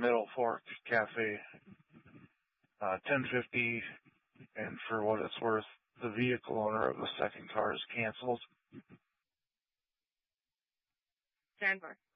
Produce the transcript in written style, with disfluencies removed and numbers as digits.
Middle Fork Cafe, 1050, and for what it's worth, the vehicle owner of the second car is canceled. Stand by.